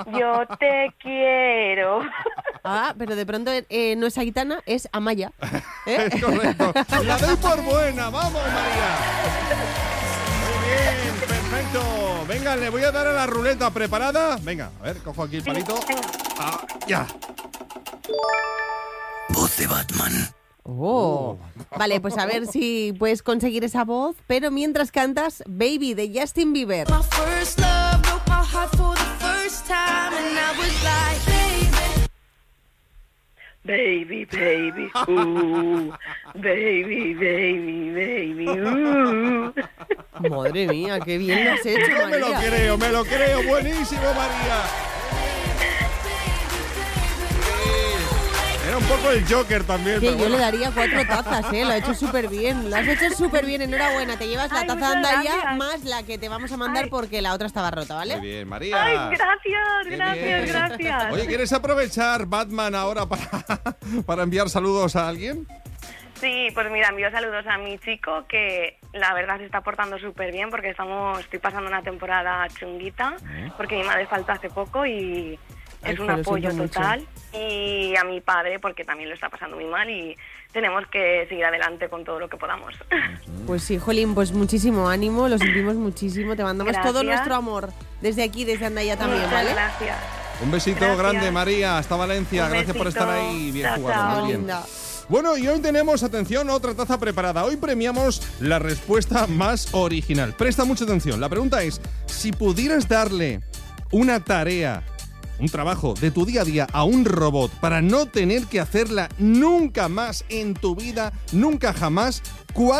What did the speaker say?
Yo te quiero. Ah, pero de pronto no es Aitana, es Amaya. Es correcto. La doy por buena. ¡Vamos, María! Muy bien, perfecto. Venga, le voy a dar a la ruleta. ¿Preparada? Venga, a ver, cojo aquí el palito. Ah, ya. Voz de Batman. Oh. Vale, pues a ver si puedes conseguir esa voz, pero mientras cantas Baby de Justin Bieber. My first love broke my heart for the first time and I was like, Baby, baby, baby, baby, Madre mía, qué bien lo has hecho, No me lo María. me lo creo. Buenísimo, María. Era un poco el Joker también. Que pero yo bueno. le daría 4 tazas, lo ha hecho súper bien. Lo has hecho súper bien, enhorabuena. Te llevas la Ay, taza de muchas Andaya gracias. más la que te vamos a mandar porque la otra estaba rota, ¿vale? Muy bien, María. Ay, gracias, Qué gracias, bien. gracias. Oye, ¿quieres aprovechar Batman ahora para enviar saludos a alguien? Sí, pues mira, envío saludos a mi chico que la verdad se está portando súper bien porque estoy pasando una temporada chunguita porque mi madre faltó hace poco y Ay, es un jo, lo apoyo siento mucho. total. Y a mi padre porque también lo está pasando muy mal y tenemos que seguir adelante con todo lo que podamos. Pues sí, Jolín, pues muchísimo ánimo, lo sentimos muchísimo. Te mandamos todo Gracias. nuestro amor desde aquí, desde Andaya también, Muchas ¿vale? gracias. Un besito Gracias. grande, María. Hasta Valencia. Un Gracias por besito. estar ahí. Bien Chao, jugado, chao. muy bien. Linda. Bueno, y hoy tenemos, atención, otra taza preparada. Hoy premiamos la respuesta más original. Presta mucha atención. La pregunta es, si pudieras darle una tarea, un trabajo de tu día a día a un robot para no tener que hacerla nunca más en tu vida, nunca jamás, ¿cuál